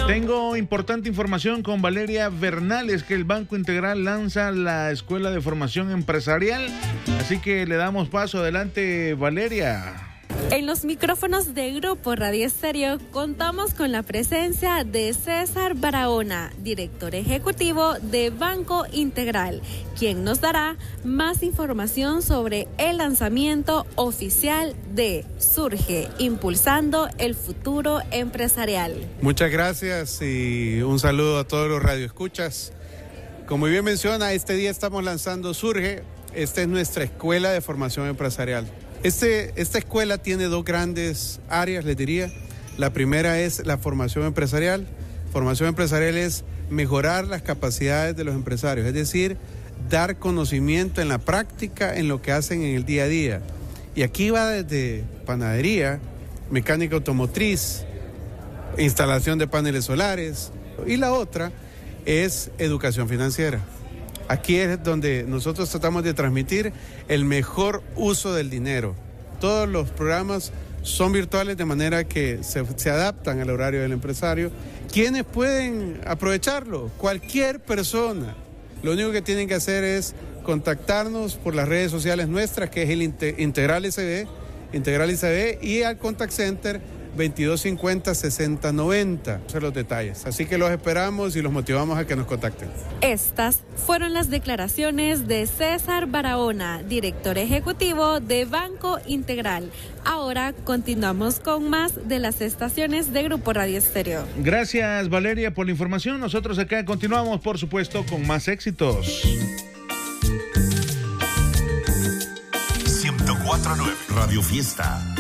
Tengo importante información con Valeria Bernales, que el Banco Integral lanza la Escuela de Formación Empresarial. Así que le damos paso. Adelante, Valeria. En los micrófonos de Grupo Radio Estéreo contamos con la presencia de César Barahona, director ejecutivo de Banco Integral, quien nos dará más información sobre el lanzamiento oficial de Surge, impulsando el futuro empresarial. Muchas gracias y un saludo a todos los radioescuchas. Como bien menciona, este día estamos lanzando Surge. Esta es nuestra escuela de formación empresarial. Esta escuela tiene dos grandes áreas, les diría. La primera es la formación empresarial. Formación empresarial es mejorar las capacidades de los empresarios, es decir, dar conocimiento en la práctica en lo que hacen en el día a día. Y aquí va desde panadería, mecánica automotriz, instalación de paneles solares. Y la otra es educación financiera. Aquí es donde nosotros tratamos de transmitir el mejor uso del dinero. Todos los programas son virtuales de manera que se adaptan al horario del empresario. ¿Quiénes pueden aprovecharlo? Cualquier persona. Lo único que tienen que hacer es contactarnos por las redes sociales nuestras, que es el Integral ICB, y al Contact Center 2250-6090. Esos son los detalles. Así que los esperamos y los motivamos a que nos contacten. Estas fueron las declaraciones de César Barahona, director ejecutivo de Banco Integral. Ahora continuamos con más de las estaciones de Grupo Radio Estéreo. Gracias, Valeria, por la información. Nosotros acá continuamos, por supuesto, con más éxitos. 104.9 Radio Fiesta.